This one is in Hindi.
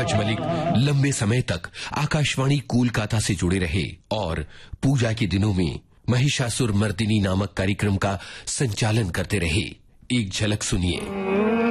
पंकज मलिक लंबे समय तक आकाशवाणी कोलकाता से जुड़े रहे और पूजा के दिनों में महिषासुर मर्दिनी नामक कार्यक्रम का संचालन करते रहे। एक झलक सुनिए।